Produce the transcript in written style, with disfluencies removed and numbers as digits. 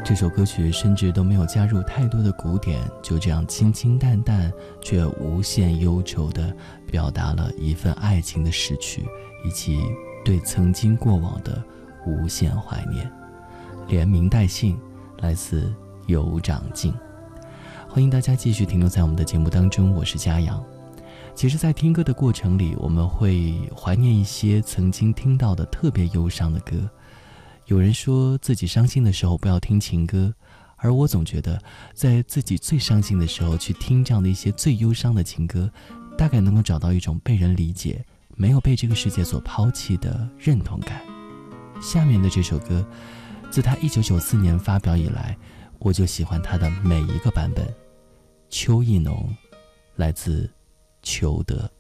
这首歌曲甚至都没有加入太多的鼓点，就这样清清淡淡却无限忧愁地表达了一份爱情的逝去，以及对曾经过往的无限怀念。连名带姓，来自有长进。欢迎大家继续停留在我们的节目当中，我是嘉阳。其实在听歌的过程里，我们会怀念一些曾经听到的特别忧伤的歌。有人说自己伤心的时候不要听情歌，而我总觉得在自己最伤心的时候去听这样的一些最忧伤的情歌，大概能够找到一种被人理解，没有被这个世界所抛弃的认同感。下面的这首歌自他1994年发表以来，我就喜欢他的每一个版本。秋意浓，来自裘德。